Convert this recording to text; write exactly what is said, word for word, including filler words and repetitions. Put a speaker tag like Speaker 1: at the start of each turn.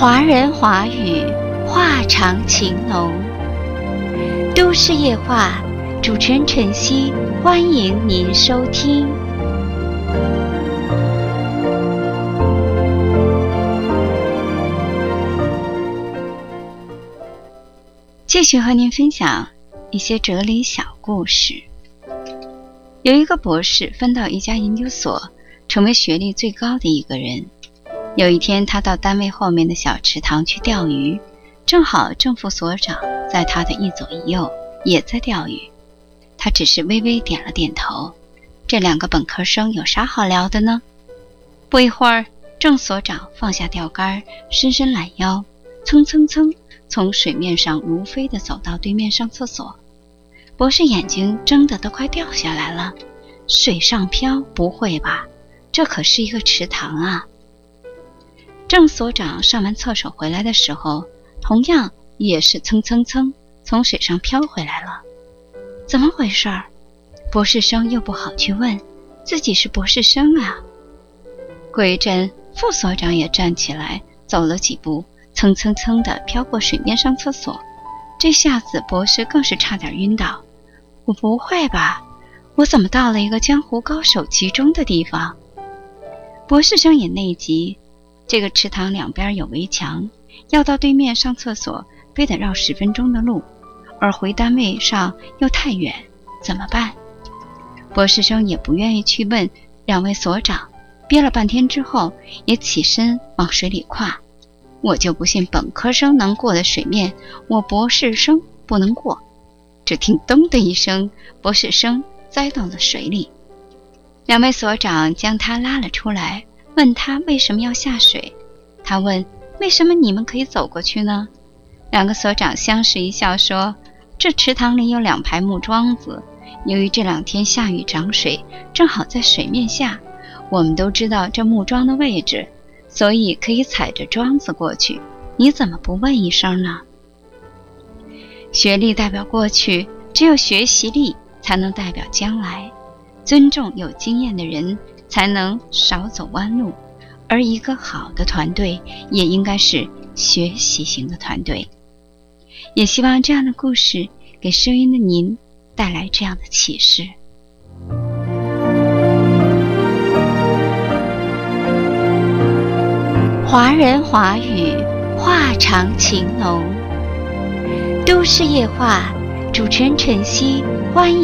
Speaker 1: 华人华语，话长情浓。都市夜话，主持人晨曦，欢迎您收听。继续和您分享一些哲理小故事。有一个博士分到一家研究所，成为学历最高的一个人。有一天，他到单位后面的小池塘去钓鱼，正好正副所长在他的一左一右也在钓鱼。他只是微微点了点头。这两个本科生有啥好聊的呢？不一会儿，郑所长放下钓竿，伸伸懒腰，蹭蹭蹭从水面上如飞地走到对面上厕所。博士眼睛睁得都快掉下来了。水上漂？不会吧，这可是一个池塘啊。郑所长上完厕所回来的时候，同样也是蹭蹭蹭从水上飘回来了。怎么回事？博士生又不好去问，自己是博士生啊。过一阵，副所长也站起来走了几步，蹭蹭蹭地飘过水面上厕所。这下子博士更是差点晕倒。我不会吧，我怎么到了一个江湖高手集中的地方？博士生也内急，这个池塘两边有围墙，要到对面上厕所非得绕十分钟的路，而回单位上又太远，怎么办？博士生也不愿意去问两位所长，憋了半天之后也起身往水里跨。我就不信本科生能过的水面，我博士生不能过。只听咚的一声，博士生栽到了水里。两位所长将他拉了出来，问他为什么要下水。他问，为什么你们可以走过去呢？两个所长相视一笑说，这池塘里有两排木桩子，由于这两天下雨涨水，正好在水面下，我们都知道这木桩的位置，所以可以踩着桩子过去。你怎么不问一声呢？学历代表过去，只有学习力才能代表将来。尊重有经验的人，才能少走弯路。而一个好的团队，也应该是学习型的团队。也希望这样的故事给收音的您带来这样的启示。华人华语，话长情浓。都市夜话，主持人晨曦，欢迎